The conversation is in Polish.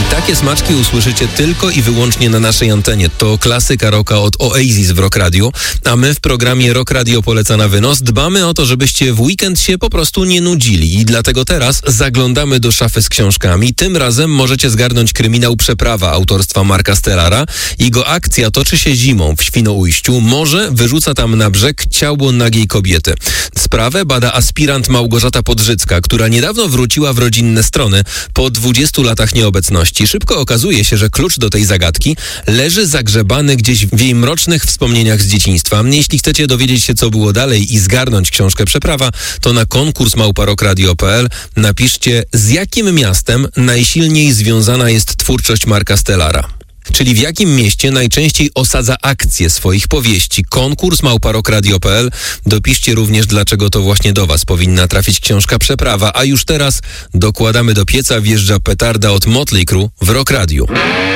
Takie smaczki usłyszycie tylko i wyłącznie na naszej antenie. To klasyka rocka od Oasis w Rock Radio, a my w programie Rock Radio Poleca na wynos dbamy o to, żebyście w weekend się po prostu nie nudzili i dlatego teraz zaglądamy do szafy z książkami. Tym razem możecie zgarnąć kryminał Przeprawa autorstwa Marka Stellara. Jego akcja toczy się zimą w Świnoujściu. Morze wyrzuca tam na brzeg ciało nagiej kobiety. Sprawę bada aspirant Małgorzata Podrzycka, która niedawno wróciła w rodzinne strony po 20 latach nieobecności. Szybko okazuje się, że klucz do tej zagadki leży zagrzebany gdzieś w jej mrocznych wspomnieniach z dzieciństwa. Jeśli chcecie dowiedzieć się, co było dalej i zgarnąć książkę Przeprawa, to na konkurs@rockradio.pl napiszcie, z jakim miastem najsilniej związana jest twórczość Marka Stellara. Czyli w jakim mieście najczęściej osadza akcje swoich powieści. Konkurs@rockradio.pl. Dopiszcie również, dlaczego to właśnie do Was powinna trafić książka Przeprawa. A już teraz dokładamy do pieca, wjeżdża petarda od Motley Crue w Rock Radio.